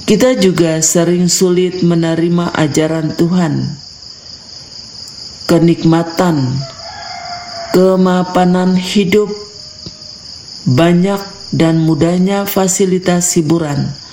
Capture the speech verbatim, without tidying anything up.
Kita juga sering sulit menerima ajaran Tuhan, kenikmatan, kemapanan hidup, banyak dan mudahnya fasilitas hiburan,